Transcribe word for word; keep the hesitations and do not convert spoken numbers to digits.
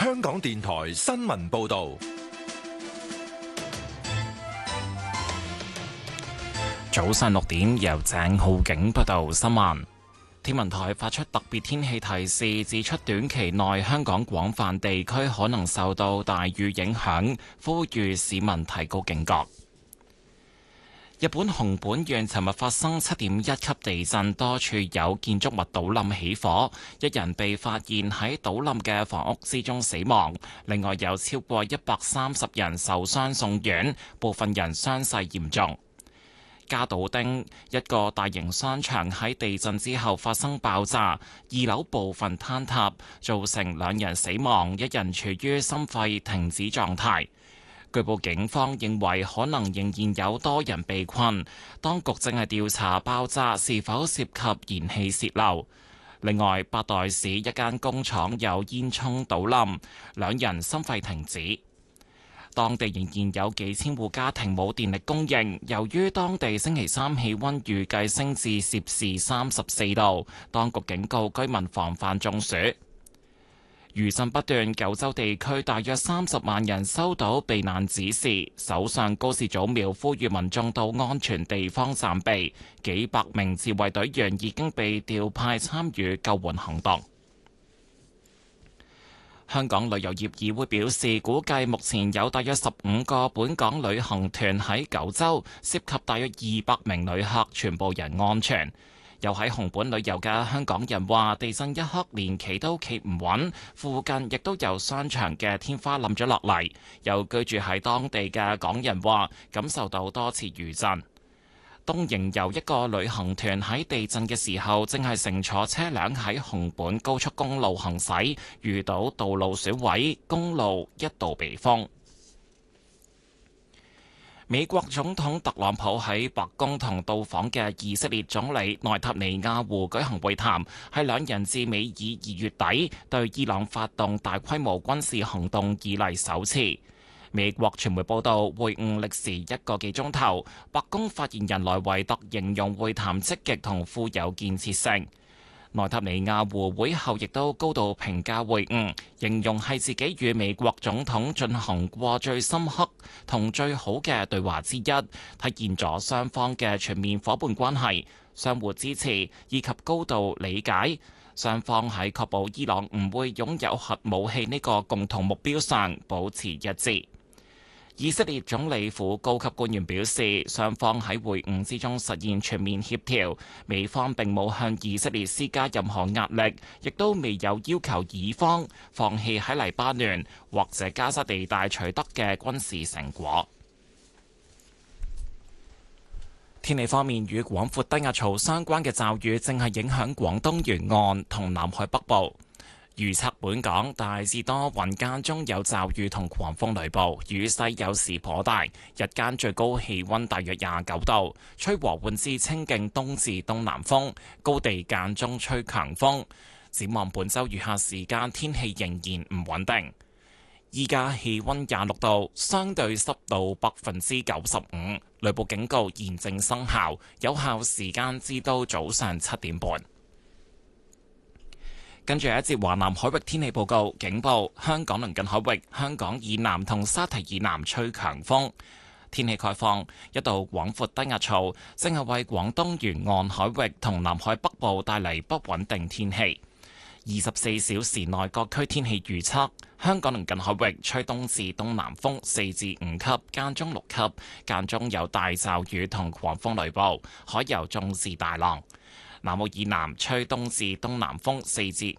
香港電台新聞報道。 早上六點，由鄭浩景報道新聞。天文台發出特別天氣提示，指出短期內香港廣泛地區可能受到大雨影響，呼籲市民提高警覺。日本熊本縣尋日發生七點一級地震，多處有建築物倒冧起火，一人被發現喺倒冧嘅房屋之中死亡，另外有超過一百三十人受傷送院，部分人傷勢嚴重。加島町一個大型商場喺地震之後發生爆炸，二樓部分坍塌，造成兩人死亡，一人處於心肺停止狀態。據報警方認為可能仍然有多人被困，當局正係調查爆炸是否涉及燃氣洩漏。另外，八代市一間工廠有煙囪倒冧，兩人心肺停止。當地仍然有幾千戶家庭冇電力供應，由於當地星期三氣溫預計升至攝氏三十四度，當局警告居民防範中暑。餘震不斷，九州地區大約三十萬人收到避難指示，首相高市早苗呼籲民眾到安全地方暫避，幾百名自衛隊員已經被調派參與救援行動。香港旅遊業議會表示，估計目前有大約十五個本港旅行團喺九州，涉及大約二百名旅客，全部人安全。又喺熊本旅遊嘅香港人話，地震一刻連企都企唔穩，附近亦都有商場嘅天花冧咗落嚟。有居住喺當地嘅港人話，感受到多次餘震。東瀛遊一個旅行團喺地震嘅時候，正係乘坐車輛喺熊本高速公路行駛，遇到道路損毀，公路一度被封。美國總統特朗普喺白宮同到訪嘅以色列總理內塔尼亞胡舉行會談，係兩人自美以二月底對伊朗發動大規模軍事行動以嚟首次。美國傳媒報道，會晤歷時一個幾鐘頭。白宮發言人萊維特形容會談積極同富有建設性。內塔尼亞胡會後亦都高度評價會晤，形容係自己與美國總統進行過最深刻同最好嘅對話之一，體現咗雙方嘅全面夥伴關係、相互支持以及高度理解。雙方喺確保伊朗唔會擁有核武器呢個共同目標上保持一致。以色列總理府高級官員表示，雙方喺會晤之中實現全面協調，美方並冇向以色列施加任何壓力，亦都未有要求以方放棄喺黎巴嫩或者加沙地帶取得嘅軍事成果。天氣方面，與廣闊低壓槽相關嘅驟雨正係影響廣東沿岸同南海北部。預測本港大致多雲，間中有驟雨同狂風雷暴，雨勢有時頗大。日間最高氣溫大約廿九度，吹和緩至清勁東至東南風，高地間中吹強風。展望本週餘下時間，天氣仍然唔穩定。依家氣溫廿六度，相對濕度百分之九十五，雷暴警告現正生效，有效時間至到早上七點半。跟住一節華南海域天氣報告，警報：香港鄰近海域、香港以南同沙堤以南吹強風。天氣概況：一道廣闊低壓槽正係為廣東沿岸海域同南海北部帶嚟不穩定天氣。二十四小時內各區天氣預測：香港鄰近海域吹東至東南風四至五級，間中六級，間中有大驟雨同狂風雷暴，海有中至大浪。南澳以南吹東至東南風四至